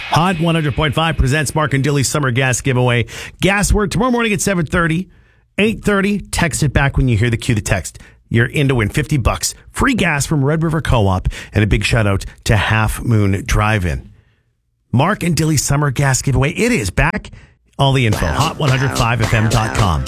Hot 100.5 presents Mark and Dilly's Summer Gas Giveaway. Gas word tomorrow morning at 7:30, 8:30. Text it back when you hear the cue to text. You're in to win $50. Free gas from Red River Co-op. And a big shout out to Half Moon Drive-In. Mark and Dilly's Summer Gas Giveaway. It is back. All the info. Hot105fm.com.